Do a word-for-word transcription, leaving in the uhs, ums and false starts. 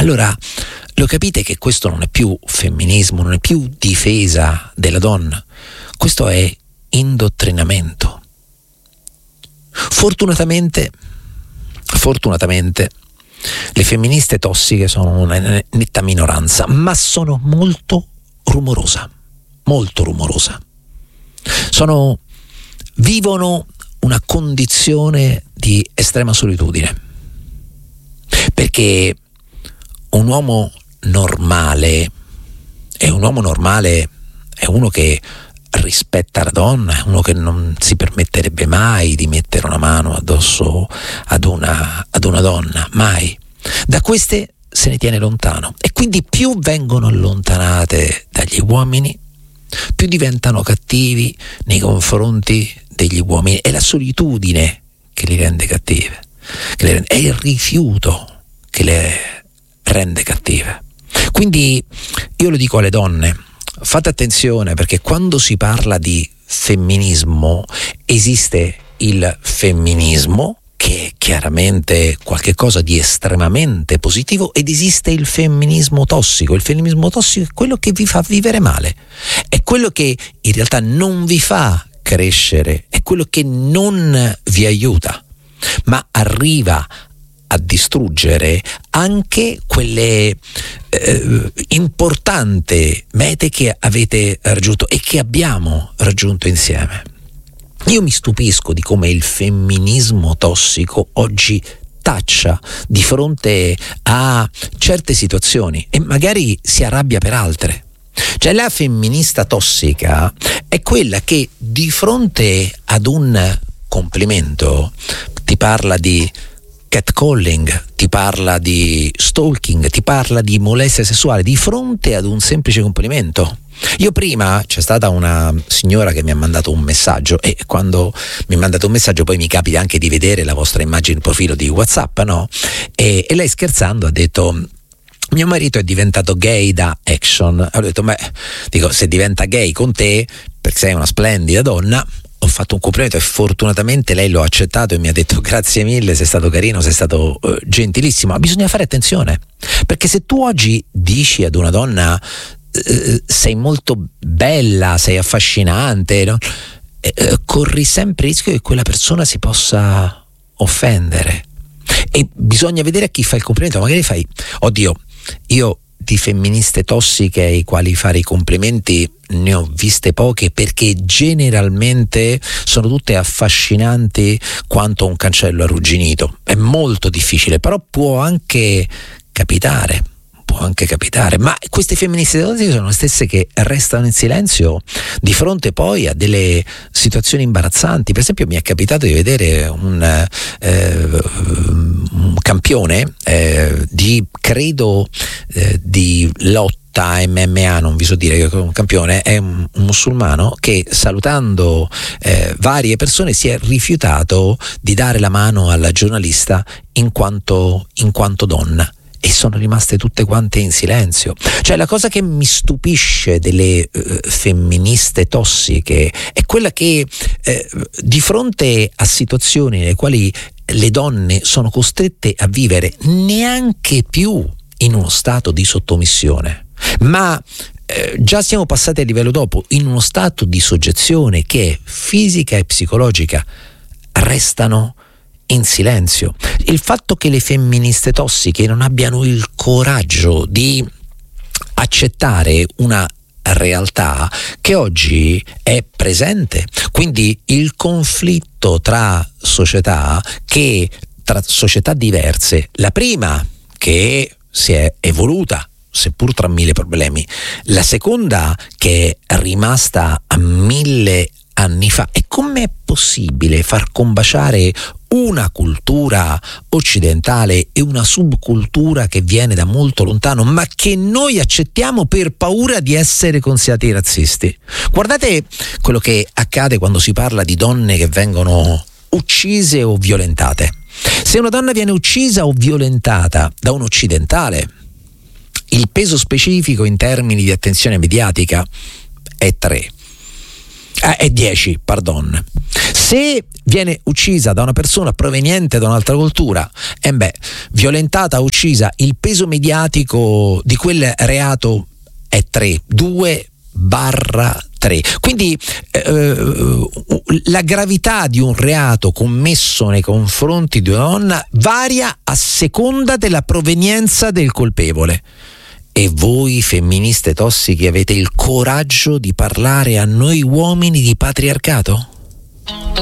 allora lo capite che questo non è più femminismo, non è più difesa della donna, questo è indottrinamento. Fortunatamente, fortunatamente, le femministe tossiche sono una netta minoranza, ma sono molto rumorosa, molto rumorosa. Sono, vivono una condizione di estrema solitudine, perché un uomo normale è un uomo normale, è uno che rispetta la donna, è uno che non si permetterebbe mai di mettere una mano addosso ad una, ad una donna, mai. Da queste se ne tiene lontano, e quindi più vengono allontanate dagli uomini, più diventano cattivi nei confronti degli uomini. È la solitudine che li rende cattive, che le rende, è il rifiuto che le rende cattive. Quindi io lo dico alle donne: fate attenzione, perché quando si parla di femminismo esiste il femminismo, che è chiaramente qualche cosa di estremamente positivo, ed esiste il femminismo tossico. Il femminismo tossico è quello che vi fa vivere male, è quello che in realtà non vi fa crescere, è quello che non vi aiuta, ma arriva a distruggere anche quelle eh, importanti mete che avete raggiunto e che abbiamo raggiunto insieme. Io mi stupisco di come il femminismo tossico oggi taccia di fronte a certe situazioni e magari si arrabbia per altre. Cioè, la femminista tossica è quella che di fronte ad un complimento ti parla di catcalling, ti parla di stalking, ti parla di molestia sessuale di fronte ad un semplice complimento. Io prima, c'è stata una signora che mi ha mandato un messaggio, e quando mi ha mandato un messaggio poi mi capita anche di vedere la vostra immagine profilo di WhatsApp, no? E, e lei, scherzando, ha detto: mio marito è diventato gay da Action. Ho detto: beh, dico, se diventa gay con te perché sei una splendida donna. Ho fatto un complimento e fortunatamente lei lo ha accettato e mi ha detto: grazie mille, sei stato carino, sei stato uh, gentilissimo. Ma bisogna fare attenzione, perché se tu oggi dici ad una donna uh, sei molto bella, sei affascinante, no? uh, corri sempre il rischio che quella persona si possa offendere, e bisogna vedere a chi fai il complimento. Magari fai: oddio, io di femministe tossiche ai quali fare i complimenti ne ho viste poche, perché generalmente sono tutte affascinanti quanto un cancello arrugginito. È molto difficile, però può anche capitare, può anche capitare. Ma queste femministe tossiche sono le stesse che restano in silenzio di fronte poi a delle situazioni imbarazzanti. Per esempio, mi è capitato di vedere un, eh, un campione eh, di credo eh, di lotta M M A, non vi so dire che è un campione, è un, un musulmano che, salutando eh, varie persone, si è rifiutato di dare la mano alla giornalista in quanto, in quanto donna, e sono rimaste tutte quante in silenzio. Cioè, la cosa che mi stupisce delle uh, femministe tossiche è quella che eh, di fronte a situazioni nelle quali le donne sono costrette a vivere neanche più in uno stato di sottomissione, ma eh, già siamo passati a livello dopo, in uno stato di soggezione che è fisica e psicologica, restano in silenzio. Il fatto che le femministe tossiche non abbiano il coraggio di accettare una realtà che oggi è presente, quindi il conflitto tra società, che tra società diverse, la prima che si è evoluta seppur tra mille problemi, la seconda che è rimasta a mille anni fa. E com'è possibile far combaciare una cultura occidentale e una subcultura che viene da molto lontano, ma che noi accettiamo per paura di essere considerati razzisti? Guardate quello che accade quando si parla di donne che vengono uccise o violentate. Se una donna viene uccisa o violentata da un occidentale, il peso specifico in termini di attenzione mediatica è tre. Ah, è dieci, pardon. Se viene uccisa da una persona proveniente da un'altra cultura, e beh, violentata, uccisa, il peso mediatico di quel reato è tre, due barra tre. Quindi eh, la gravità di un reato commesso nei confronti di una donna varia a seconda della provenienza del colpevole. E voi, femministe tossiche, avete il coraggio di parlare a noi uomini di patriarcato?